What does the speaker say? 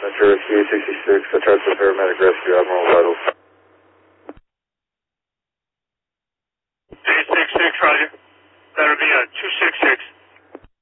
Ventura Rescue 66, I tried for paramedic rescue, Admiral Vitals. 866, roger. That'll be a 266.